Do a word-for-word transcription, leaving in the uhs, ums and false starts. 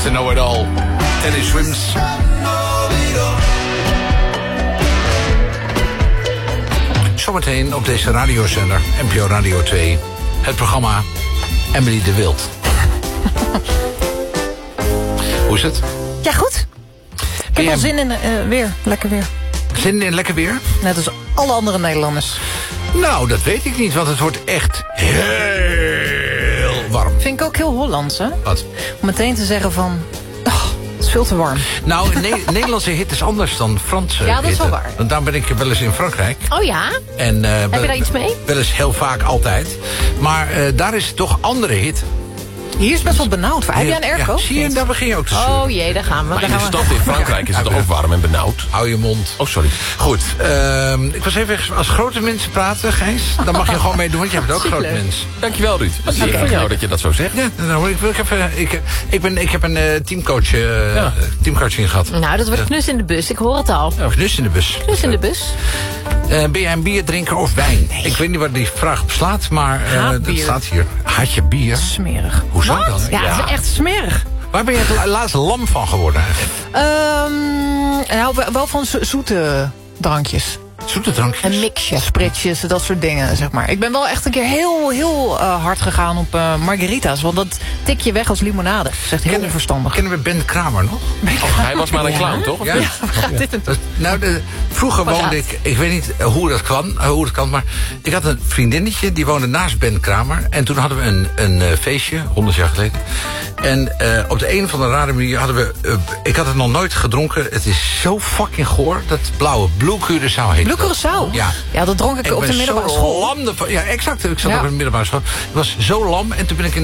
mister Know-It-All. Teddy Swims. Zometeen op deze radiozender, N P O Radio twee, het programma Emily de Wild. Hoe is het? Ja, goed. Ik heb wel zin in uh, weer. Lekker weer. Zin in lekker weer? Net als alle andere Nederlanders. Nou, dat weet ik niet, want het wordt echt heel warm. Vind ik ook heel Hollands, hè? Wat? Om meteen te zeggen van... Oh, het is veel te warm. Nou, ne- Nederlandse hit is anders dan Franse Ja, dat is hitte. wel waar. Want daar ben ik wel eens in Frankrijk. Oh ja? En, uh, Heb je daar iets mee? Wel eens heel vaak, altijd. Maar uh, daar is het toch andere hit. Hier is best wel benauwd. Heb jij een airco? Ja, zie je, daar begin je ook te zeuren. Oh jee, daar gaan we. Maar Daar in de gaan we. stad in Frankrijk is het toch ook warm en benauwd? Hou je mond. Oh, sorry. Goed, uh, ik was even, als grote mensen praten, Gijs, dan mag je gewoon meedoen, want je bent ook groot mens. Dankjewel, Ruud. Dat is lief van jou dat je dat zo zegt. Ja, nou, ik, ik, heb, uh, ik, ik, ben, ik heb een uh, teamcoach, uh, Ja. teamcoaching gehad. Nou, dat wordt knus in de bus. Ik hoor het al. Ja, knus in de bus. Knus in de bus. Uh, ben jij een bierdrinker of wijn? Nee. Ik weet niet waar die vraag op slaat, maar uh, dat Haatbier. staat hier. Haat je bier? Smerig. Hoezo dan? Ja, het is echt smerig. Waar ben je het la- laatst lam van geworden eigenlijk? Um, nou, wel- wel van zo- zoete drankjes. Zoete drankjes? Een mixje. Spritjes, dat soort dingen, zeg maar. Ik ben wel echt een keer heel, heel uh, hard gegaan op uh, margarita's. Want dat tik je weg als limonade. Dat is echt heel onverstandig. Kennen we Ben Kramer nog? Oh, hij was maar een clown, toch? Of Ja. niet? Gaat dit een... Dat- Nou, de, vroeger Wat woonde gaat? ik, ik weet niet hoe dat kan, uh, hoe dat kan, maar ik had een vriendinnetje die woonde naast Ben Kramer. En toen hadden we een, een uh, feestje, honderd jaar geleden. En uh, op de een of andere rare manier hadden we, uh, ik had het nog nooit gedronken. Het is zo fucking goor, dat blauwe Blue Curaçao heet. Blue dat. Curaçao? Ja. Ja, dat dronk ik, op de middelbare ben zo school. lam ervan. Ja, exact. Ik zat Ja. op de middelbare school. Ik was zo lam en toen ben ik in